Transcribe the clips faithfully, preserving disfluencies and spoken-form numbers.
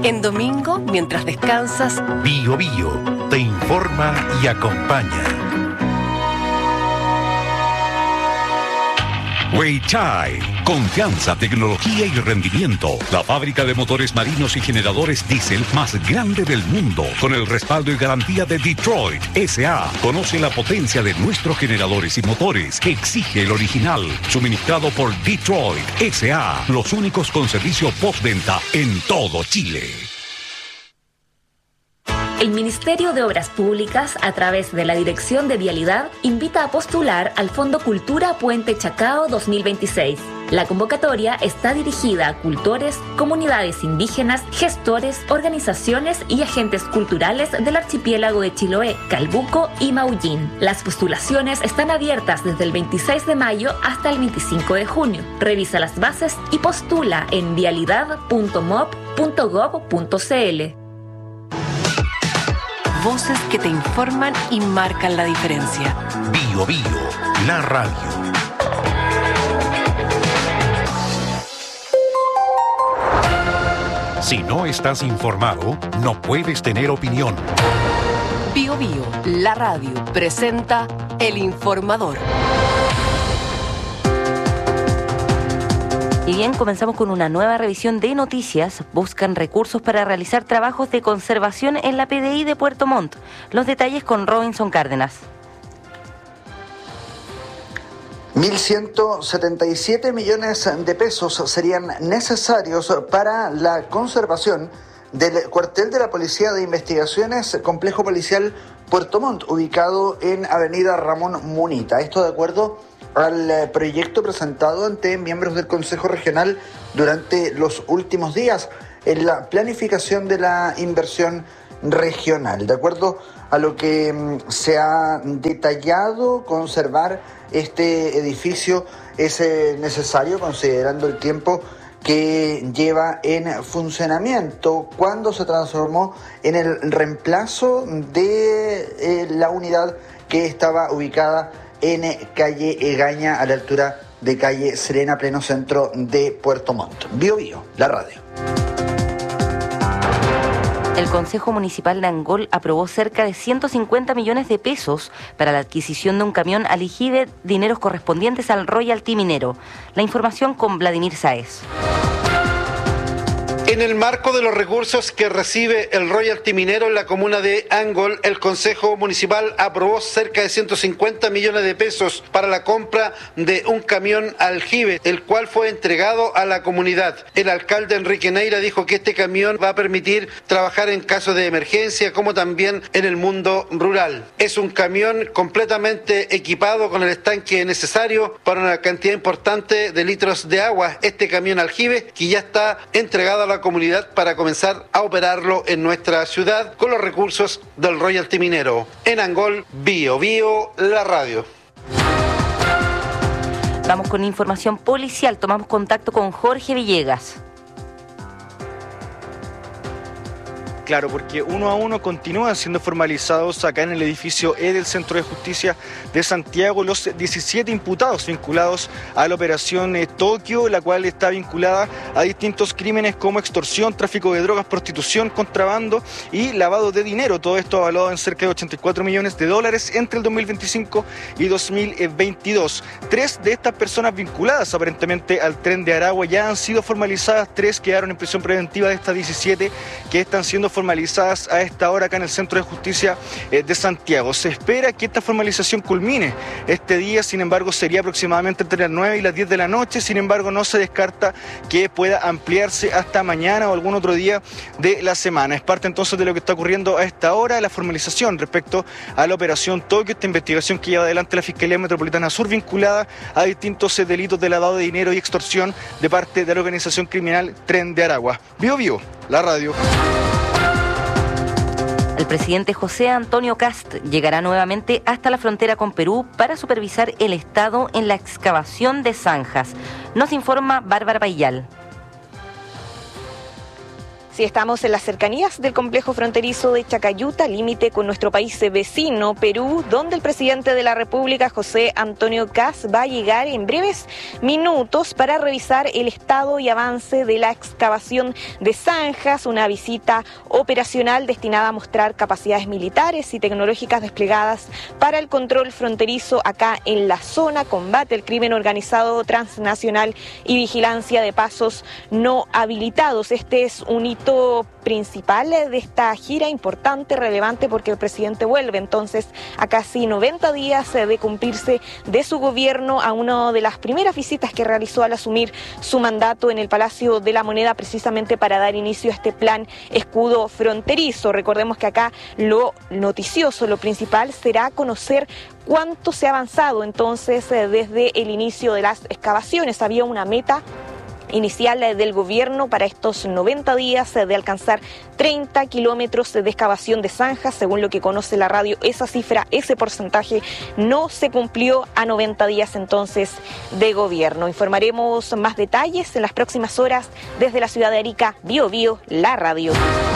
En domingo, mientras descansas, Bio Bio te informa y acompaña. Weichai, confianza, tecnología y rendimiento. La fábrica de motores marinos y generadores diésel más grande del mundo, con el respaldo y garantía de Detroit S A. Conoce la potencia de nuestros generadores y motores. Exige el original, suministrado por Detroit S A. Los únicos con servicio postventa en todo Chile. El Ministerio de Obras Públicas, a través de la Dirección de Vialidad, invita a postular al Fondo Cultura Puente Chacao dos mil veintiséis. La convocatoria está dirigida a cultores, comunidades indígenas, gestores, organizaciones y agentes culturales del archipiélago de Chiloé, Calbuco y Maullín. Las postulaciones están abiertas desde el veintiséis de mayo hasta el veinticinco de junio. Revisa las bases y postula en vialidad punto mop punto gob punto cl. voces que te informan y marcan la diferencia. Bio Bio, la radio. Si no estás informado, no puedes tener opinión. Bio Bio, la radio, presenta El Informador. Y bien, comenzamos con una nueva revisión de noticias. Buscan recursos para realizar trabajos de conservación en la P D I de Puerto Montt. Los detalles con Robinson Cárdenas. mil ciento setenta y siete millones de pesos serían necesarios para la conservación del cuartel de la Policía de Investigaciones, Complejo Policial Puerto Montt, ubicado en Avenida Ramón Munita. Esto de acuerdo al proyecto presentado ante miembros del Consejo Regional durante los últimos días en la planificación de la inversión regional. De acuerdo a lo que se ha detallado, conservar este edificio es necesario considerando el tiempo que lleva en funcionamiento cuando se transformó en el reemplazo de la unidad que estaba ubicada en calle Egaña, a la altura de calle Serena, pleno centro de Puerto Montt. Bio Bio, la radio. El Consejo Municipal de Angol aprobó cerca de ciento cincuenta millones de pesos para la adquisición de un camión Alijibe, dineros correspondientes al royalty minero. La información con Vladimir Sáez. En el marco de los recursos que recibe el royalty minero en la comuna de Angol, el Consejo Municipal aprobó cerca de ciento cincuenta millones de pesos para la compra de un camión Alijibe, el cual fue entregado a la comunidad. El alcalde Enrique Neira dijo que este camión va a permitir trabajar en casos de emergencia, como también en el mundo rural. Es un camión completamente equipado con el estanque necesario para una cantidad importante de litros de agua. Este camión Alijibe, que ya está entregado a la comunidad para comenzar a operarlo en nuestra ciudad con los recursos del royalty minero. En Angol, Bio Bio, la radio. Vamos con información policial. Tomamos contacto con Jorge Villegas. Claro, porque uno a uno continúan siendo formalizados acá en el edificio E del Centro de Justicia de Santiago los diecisiete imputados vinculados a la operación eh, Tokio, la cual está vinculada a distintos crímenes como extorsión, tráfico de drogas, prostitución, contrabando y lavado de dinero. Todo esto avalado en cerca de ochenta y cuatro millones de dólares entre el dos mil veinticinco y dos mil veintidós. Tres de estas personas vinculadas aparentemente al Tren de Aragua ya han sido formalizadas, tres quedaron en prisión preventiva de estas diecisiete que están siendo formalizadas a esta hora acá en el Centro de Justicia eh, de Santiago. Se espera que esta formalización culmine este día, sin embargo sería aproximadamente entre las nueve y las diez de la noche, sin embargo no se descarta que pueda ampliarse hasta mañana o algún otro día de la semana. Es parte entonces de lo que está ocurriendo a esta hora, la formalización respecto a la operación Tokio, esta investigación que lleva adelante la Fiscalía Metropolitana Sur vinculada a distintos eh, delitos de lavado de dinero y extorsión de parte de la organización criminal Tren de Aragua. Bio Bio, la radio. El presidente José Antonio Kast llegará nuevamente hasta la frontera con Perú para supervisar el estado en la excavación de zanjas. Nos informa Bárbara Payal. Sí, estamos en las cercanías del complejo fronterizo de Chacayuta, límite con nuestro país vecino, Perú, donde el presidente de la República, José Antonio Kast, va a llegar en breves minutos para revisar el estado y avance de la excavación de zanjas, una visita operacional destinada a mostrar capacidades militares y tecnológicas desplegadas para el control fronterizo acá en la zona, combate al crimen organizado transnacional y vigilancia de pasos no habilitados. Este es un hito principal de esta gira, importante, relevante, porque el presidente vuelve entonces a casi noventa días de cumplirse de su gobierno, a una de las primeras visitas que realizó al asumir su mandato en el Palacio de la Moneda, precisamente para dar inicio a este plan escudo fronterizo. Recordemos que acá lo noticioso, lo principal será conocer cuánto se ha avanzado entonces desde el inicio de las excavaciones. Había una meta inicial del gobierno para estos noventa días de alcanzar treinta kilómetros de excavación de zanjas. Según lo que conoce la radio, esa cifra, ese porcentaje no se cumplió a noventa días entonces de gobierno. Informaremos más detalles en las próximas horas desde la ciudad de Arica. Bio Bio, la radio.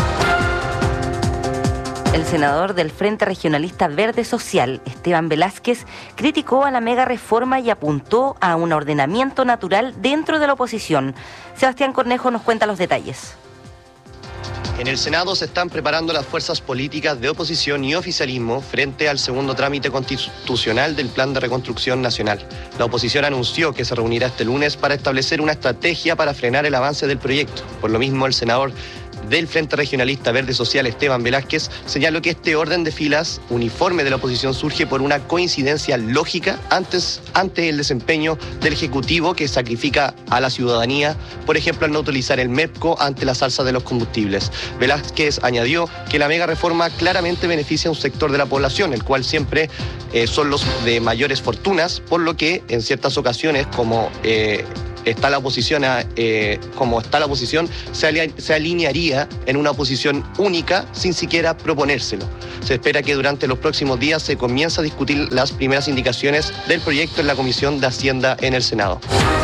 El senador del Frente Regionalista Verde Social, Esteban Velázquez, criticó a la mega reforma y apuntó a un ordenamiento natural dentro de la oposición. Sebastián Cornejo nos cuenta los detalles. En el Senado se están preparando las fuerzas políticas de oposición y oficialismo frente al segundo trámite constitucional del Plan de Reconstrucción Nacional. La oposición anunció que se reunirá este lunes para establecer una estrategia para frenar el avance del proyecto. Por lo mismo, el senador del Frente Regionalista Verde Social, Esteban Velázquez, señaló que este orden de filas uniforme de la oposición surge por una coincidencia lógica antes, ante el desempeño del Ejecutivo, que sacrifica a la ciudadanía, por ejemplo, al no utilizar el MEPCO ante la alza de los combustibles. Velázquez añadió que la mega reforma claramente beneficia a un sector de la población, el cual siempre eh, son los de mayores fortunas, por lo que en ciertas ocasiones, como eh, está la oposición, eh, como está la oposición, se, ali- se alinearía en una oposición única sin siquiera proponérselo. Se espera que durante los próximos días se comience a discutir las primeras indicaciones del proyecto en la Comisión de Hacienda en el Senado.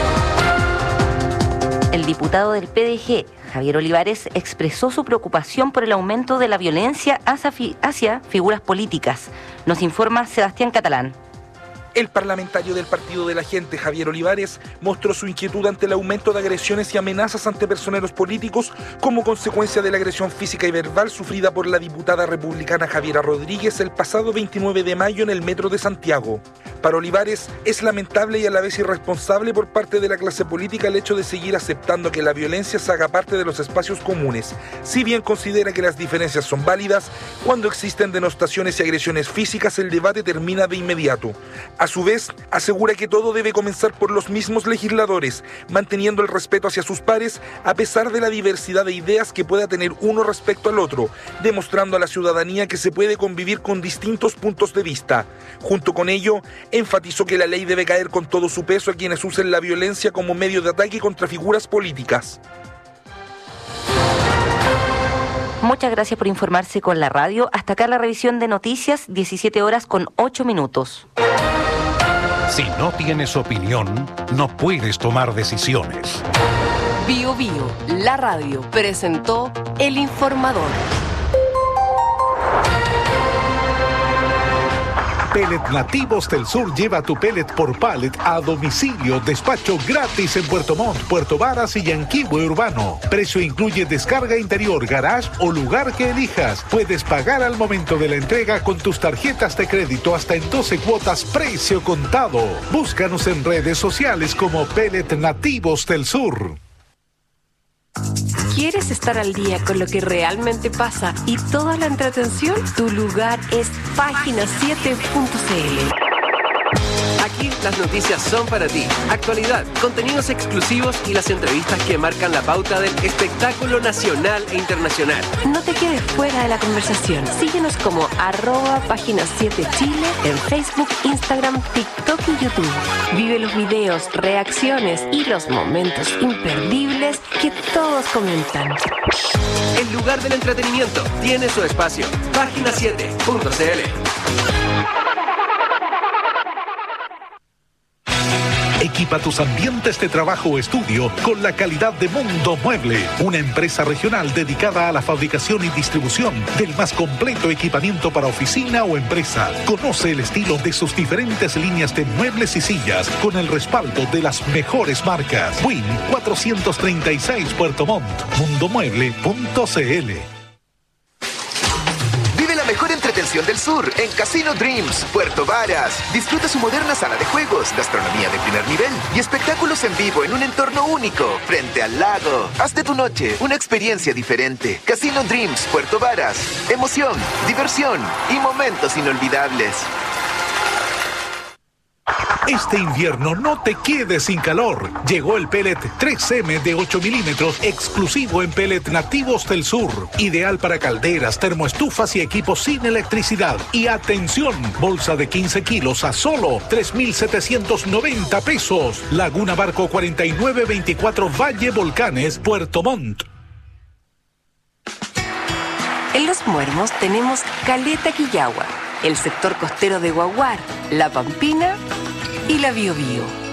El diputado del P D G, Javier Olivares, expresó su preocupación por el aumento de la violencia hacia, fi- hacia figuras políticas. Nos informa Sebastián Catalán. El parlamentario del Partido de la Gente, Javier Olivares, mostró su inquietud ante el aumento de agresiones y amenazas ante personeros políticos como consecuencia de la agresión física y verbal sufrida por la diputada republicana Javiera Rodríguez el pasado veintinueve de mayo en el metro de Santiago. Para Olivares, es lamentable y a la vez irresponsable por parte de la clase política el hecho de seguir aceptando que la violencia se haga parte de los espacios comunes, si bien considera que las diferencias son válidas. Cuando existen denostaciones y agresiones físicas, el debate termina de inmediato. A su vez, asegura que todo debe comenzar por los mismos legisladores, manteniendo el respeto hacia sus pares a pesar de la diversidad de ideas que pueda tener uno respecto al otro, demostrando a la ciudadanía que se puede convivir con distintos puntos de vista. Junto con ello, enfatizó que la ley debe caer con todo su peso a quienes usen la violencia como medio de ataque contra figuras políticas. Muchas gracias por informarse con la radio. Hasta acá la revisión de noticias, diecisiete horas con ocho minutos. Si no tienes opinión, no puedes tomar decisiones. Bio Bio, la radio, presentó El Informador. Pellet Nativos del Sur lleva tu pellet por pallet a domicilio. Despacho gratis en Puerto Montt, Puerto Varas y Yanquihue Urbano. Precio incluye descarga interior, garage o lugar que elijas. Puedes pagar al momento de la entrega con tus tarjetas de crédito hasta en doce cuotas, precio contado. Búscanos en redes sociales como Pellet Nativos del Sur. ¿Quieres estar al día con lo que realmente pasa y toda la entretención? Tu lugar es página siete punto c l. Aquí las noticias son para ti. Actualidad, contenidos exclusivos y las entrevistas que marcan la pauta del espectáculo nacional e internacional. No te quedes fuera de la conversación. Síguenos como arroba página siete Chile en Facebook, Instagram, TikTok y YouTube. Vive los videos, reacciones y los momentos imperdibles que todos comentan. El lugar del entretenimiento tiene su espacio. página siete punto c l. Equipo Equipa tus ambientes de trabajo o estudio con la calidad de Mundo Mueble, una empresa regional dedicada a la fabricación y distribución del más completo equipamiento para oficina o empresa. Conoce el estilo de sus diferentes líneas de muebles y sillas con el respaldo de las mejores marcas. Win cuatrocientos treinta y seis Puerto Montt, mundomueble punto cl. Vive la mejor entretención del sur en Casino Dreams, Puerto Varas. Disfruta su moderna sala de juegos, gastronomía de primer nivel y espectáculos en vivo en un entorno único, frente al lago. Haz de tu noche una experiencia diferente. Casino Dreams, Puerto Varas. Emoción, diversión y momentos inolvidables. Este invierno no te quedes sin calor. Llegó el pellet tres eme de ocho milímetros exclusivo en Pellet Nativos del Sur. Ideal para calderas, termoestufas y equipos sin electricidad. Y atención, bolsa de quince kilos a solo tres mil setecientos noventa pesos. Laguna Barco cuarenta y nueve veinticuatro Valle Volcanes, Puerto Montt. En Los Muermos tenemos Caleta Quillagua, el sector costero de Guaguar, La Pampina y la Biobío.